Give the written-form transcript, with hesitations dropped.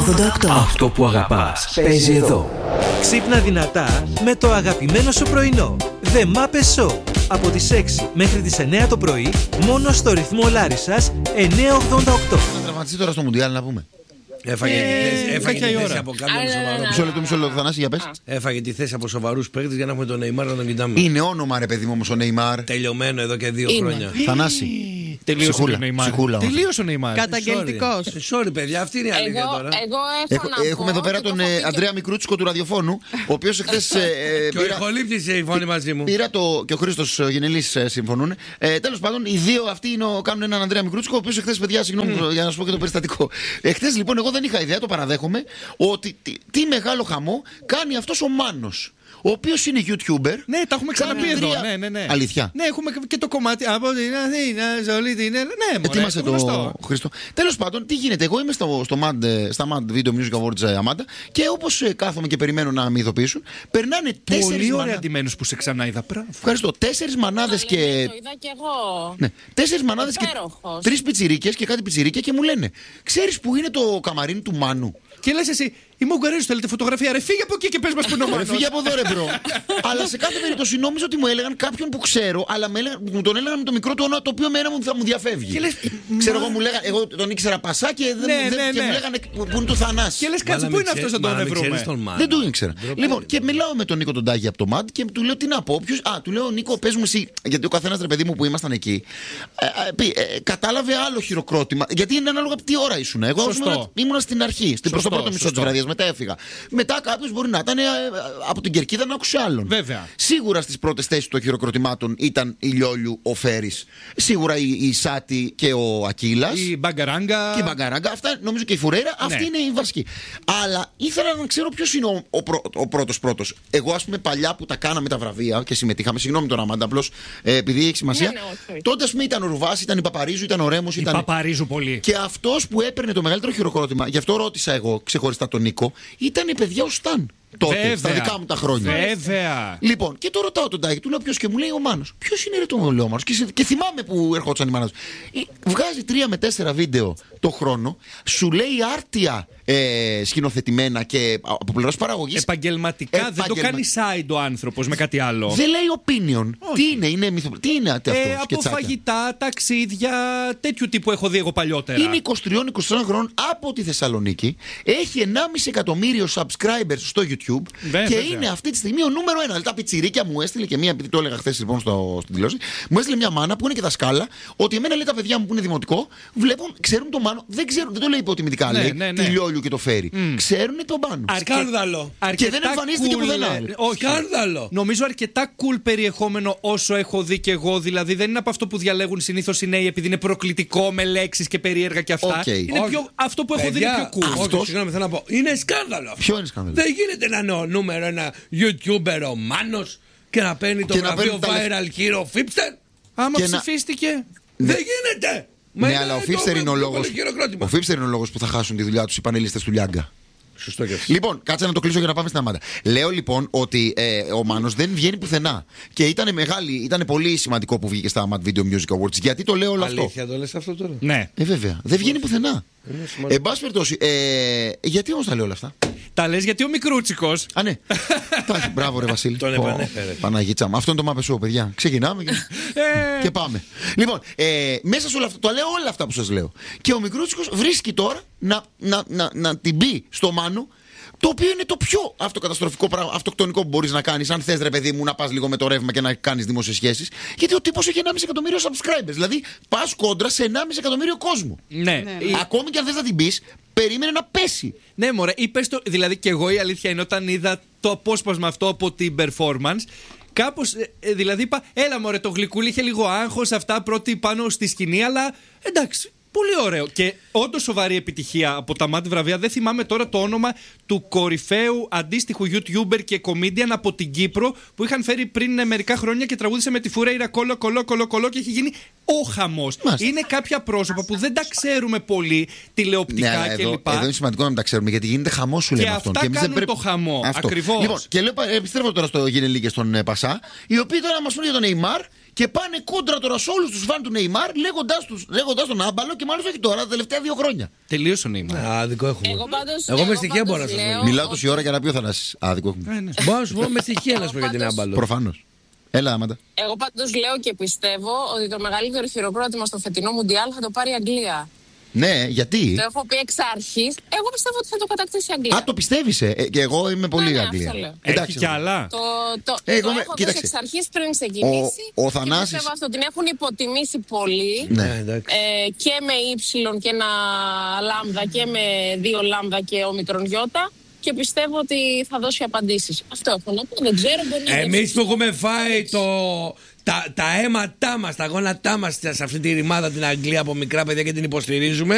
88. Αυτό που αγαπάς παίζει εδώ. Ξύπνα δυνατά με το αγαπημένο σου πρωινό. The Muppet Show. Από τις 6 μέχρι τις 9 το πρωί, μόνο στο ρυθμό Λάρισσας 988. Να τραυματιστεί τώρα στο Μουντιάλ, να πούμε. Έφαγε τη θέση από κάποιον σοβαρό. Μισό λεπτό, Θανάση, για πες. Έφαγε τη θέση από σοβαρούς παίκτες για να έχουμε τον Νεϊμάρ να τον κοιτάμε. Είναι όνομα, ρε παιδί μου, όμως ο Νεϊμάρ. Τελειωμένο εδώ και 2 χρόνια. Θανάση. Τελείωσε ο Νεϊμάρ. Τελείωσε ο Νεϊμάρ. Καταγγελτικός. Sorry, παιδιά, αυτή είναι η αλήθεια τώρα. Έχουμε εδώ πέρα τον Ανδρέα Μικρούτσικο του ραδιοφώνου, ο οποίος εχθές. Και ο ηχολήπτης η φωνή μαζί μου. Πήρα και ο Χρήστος Γενελής συμφωνούν. Τέλος πάντων, οι δύο αυτοί κάνουν έναν Ανδρέα Μικρούτσικο, ο οποίος εχθές, παιδιά, συγγνώμη για να σου πω και το περιστατικό. Εχθές λοιπόν, εγώ δεν είχα ιδέα, το παραδέχομαι, ότι τι μεγάλο χαμό κάνει αυτός ο Μάνος. Ο οποίος είναι YouTuber. Ναι, τα έχουμε ξαναπεί εδώ. Ναι. Αλήθεια. Ναι, έχουμε και το κομμάτι από την Αθήνα, ζολή την Ελλάδα. Ναι, μωρέ. Ετοίμασε το Χρήστο. Τέλος πάντων, τι γίνεται. Εγώ είμαι στα Mad Video Music Awards Αμάντα και όπως κάθομαι και περιμένω να με ειδοποιήσουν, περνάνε 4 πολύ ωραία αντιμένους που σε ξανά είδα. Ευχαριστώ. 4 μανάδες και. Το είδα και εγώ. Ναι, 4 μανάδες και 3 πιτσιρίκες και κάτι πιτσιρίκια και μου λένε, ξέρεις που είναι το καμαρίνι του Μάνου? Και λες εσύ, είμαι Ουγγαρέζος, θέλετε φωτογραφία? Ρε φύγε από εκεί και πες μας που είναι ο Μάνος. Φύγε από εδώ, ρε μπρο. Αλλά σε κάθε περίπτωση νόμιζα ότι μου έλεγαν κάποιον που ξέρω, αλλά μου τον έλεγαν με το μικρό του όνομα, το οποίο εμένα θα μου διαφεύγει. Ξέρω εγώ, μου λέγανε, εγώ τον ήξερα Πασά και μου λέγανε που είναι το Θανάση. Και λες, κάτσε, πού είναι αυτός, να τον ευρούμε? Δεν το ήξερα. Λοιπόν, και μιλάω με τον Νίκο τον Τάγη από το ΜΑΤ και του λέω τι να πω. Του λέω, Νίκο, πες μου εσύ, γιατί ο καθένας, ρε παιδί μου, που ήμασταν εκεί, κατάλαβε άλλο χειροκρότημα. Γιατί είναι ανάλογα από τι ώρα ήσουν. Εγώ ήμουν στην αρχή, στο πρώτο μισό τη βραδιά, μετά έφυγα. Μετά κάποιο μπορεί να ήταν από την κερκίδα να άκουσε άλλον. Βέβαια. Σίγουρα στις πρώτες θέσεις των χειροκροτημάτων ήταν η Λιόλιου, ο Φέρης. Σίγουρα η Σάτι και ο Ακύλας. Η Μπαγκαράγκα. Αυτά νομίζω και η Φουρέιρα. Ναι. Αυτή είναι η βασική. Αλλά ήθελα να ξέρω ποιος είναι ο πρώτος. Εγώ, ας πούμε, παλιά που τα κάναμε τα βραβεία και συμμετείχαμε. Συγγνώμη τώρα, Αμάντα, απλώς επειδή έχει σημασία. Ναι, τότε, ας πούμε, ήταν ο Ρουβάς, ήταν η Παπαρίζου, ήταν ο Ρέμος. Η Παπαρίζου πολύ. Και αυτός που έπαιρνε το μεγαλύτερο χειροκρότημα, γι' αυτό ρώτησα εγώ ξεχωριστά τον Νίκο, ήταν η παιδιά ο Σταν. Τότε, βέβαια, στα δικά μου τα χρόνια. Βέβαια. Λοιπόν, και το ρωτάω τον Τάκη, του λέω ποιος και μου λέει ο Μάνος. Ποιος είναι, ρε, το λέω ο Μάνος? Και θυμάμαι που ερχόντουσαν οι Μάνος. Βγάζει 3 με 4 βίντεο το χρόνο, σου λέει άρτια σκηνοθετημένα και από πλευράς παραγωγής. Επαγγελματικά, δεν το κάνει side ο άνθρωπος με κάτι άλλο. Δεν λέει opinion. Όχι. Τι είναι τι είναι αυτό? Από φαγητά, ταξίδια, τέτοιου τύπου έχω δει εγώ παλιότερα. Είναι 23-24 χρόνων από τη Θεσσαλονίκη. Έχει 1,5 εκατομμύριο subscribers στο YouTube. Και είναι αυτή τη στιγμή ο νούμερο 1. Δηλαδή τα πιτσιρίκια μου έστειλε και μία, επειδή το έλεγα χθες λοιπόν στην τηλεόραση, μου έστειλε μια μάνα που είναι και δασκάλα, ότι εμένα, λέει, τα παιδιά μου που είναι δημοτικό, βλέπουν, ξέρουν τον Μάνο, δεν το λέει υποτιμητικά, λέει, τη Λιόλιου και το Φέρι. Ξέρουν τον Μάνο. Σκάνδαλο. Και δεν εμφανίστηκε πουθενά. Σκάνδαλο. Νομίζω αρκετά cool περιεχόμενο όσο έχω δει και εγώ. Δηλαδή δεν είναι από αυτό που διαλέγουν συνήθως οι νέοι επειδή είναι προκλητικό με λέξεις και περίεργα και αυτά. Είναι αυτό που έχω δει είναι πιο cool. Συγγνώμη, θέλω να πω. Είναι σκάνδαλο. Ποιο είναι σκάνδαλο? Δεν γίνεται να είναι ο νούμερο 1 YouTuber ο Μάνος και να παίρνει το βραβείο Viral Hero Fipster. Άμα ψηφίστηκε. Δεν γίνεται. Ναι, αλλά ο Fipster είναι ο λόγος που θα χάσουν τη δουλειά τους οι πανελίστες του Λιάγκα. Σωστό και αυτό. Λοιπόν, κάτσε να το κλείσω για να πάμε στην Αμάντα. Λέω λοιπόν ότι ο Μάνος δεν βγαίνει πουθενά. Και ήταν πολύ σημαντικό που βγήκε στα Mad Video Music Awards. Γιατί το λέω όλο αυτό? Αλήθεια το λες αυτό τώρα? Ναι. Βέβαια. Δεν βγαίνει πουθενά. Εν πάση περιπτώσει, γιατί όμως τα λέω όλα αυτά? Τα λες γιατί ο Μικρούτσικος. Α, ναι. Μπράβο, ρε Βασίλη. Τον επανέφερε. Παναγίτσα μου. Αυτό είναι το Muppet Show, παιδιά. Ξεκινάμε και πάμε. Λοιπόν, μέσα σε όλα αυτά, το λέω όλα αυτά που σας λέω. Και ο Μικρούτσικος βρίσκει τώρα να την μπει στο Μάνο, το οποίο είναι το πιο αυτοκαταστροφικό πράγμα, αυτοκτονικό που μπορείς να κάνεις, αν θες, ρε παιδί μου, να πας λίγο με το ρεύμα και να κάνεις δημόσιες σχέσεις. Γιατί ο τύπος έχει 1,5 εκατομμύριο subscribers. Δηλαδή, πας κόντρα σε 1,5 εκατομμύριο κόσμο. Ναι. Ακόμη και αν θες να την πεις, περίμενε να πέσει. Ναι, μωρέ, είπες το. Δηλαδή, και εγώ η αλήθεια είναι όταν είδα το απόσπασμα αυτό από την performance. Κάπως, δηλαδή είπα, έλα μωρέ, το γλυκούλι είχε λίγο άγχος, αυτά πρώτη πάνω στη σκηνή, αλλά εντάξει. Πολύ ωραίο. Και όντως σοβαρή επιτυχία από τα Mad βραβεία. Δεν θυμάμαι τώρα το όνομα του κορυφαίου αντίστοιχου YouTuber και comedian από την Κύπρο που είχαν φέρει πριν μερικά χρόνια και τραγούδισε με τη Φουρέιρα κολό και έχει γίνει ο χαμός. Είναι κάποια πρόσωπα που δεν τα ξέρουμε πολύ τηλεοπτικά κλπ. Εδώ είναι σημαντικό να μην τα ξέρουμε γιατί γίνεται χαμός, σου λέμε αυτόν. Και αυτά κάνουν το χαμό. Ακριβώς. Λοιπόν, και λέω, επιστρέφω τώρα στο Γινελί και στον Πασά, οι οποίοι τώρα μας πούνε για τον Νεϊμάρ και πάνε κόντρα τώρα σε όλους τους φαν του Νεϊμάρ, λέγοντας τον άμπαλο και μάλιστα όχι τώρα, τα τελευταία 2 χρόνια. Τελείωσε ο Νεϊμάρ. Άδικο έχουμε. Εγώ με στοιχεία μπορώ να σας μιλήσω. Μιλάω τόση ώρα για να πει ο Θανάσης. Άδικο έχουμε. Μπορώ να σου πω με στοιχεία να σου πω για την άμπαλο. Προφανώς. Έλα, Άματα. Εγώ πάντως λέω και πιστεύω ότι το μεγαλύτερο χειροκρότημα στο φετινό Μουντιάλ θα το πάρει η Αγγλία. Ναι, γιατί. Το έχω πει εξ αρχής. Εγώ πιστεύω ότι θα το κατακτήσει η Αγγλία. Α, το πιστεύεις, και εγώ είμαι πολύ Αγγλία. Έχει κι άλλα. Το έχω δώσει εξ αρχής πριν ξεκινήσει. Ο Θανάσης. Πιστεύω αυτό, την έχουν υποτιμήσει πολύ. Ναι. Και με ύψιλον και ένα λάμδα και με 2 λάμδα και όμικρον γιώτα. Και πιστεύω ότι θα δώσει απαντήσεις. Αυτό έχω να πω. Δεν ξέρω. Εμείς που έχουμε φάει τα αίματά μας, τα γόνατά μας σε αυτή τη ρημάδα την Αγγλία από μικρά παιδιά και την υποστηρίζουμε.